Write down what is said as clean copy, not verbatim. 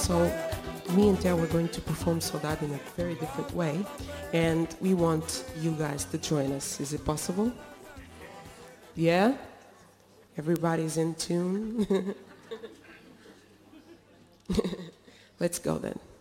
So me and Theo, we're going to perform Saudade in a very different way, and we want you guys to join us. Is it possible? Yeah? Everybody's in tune? Let's go then.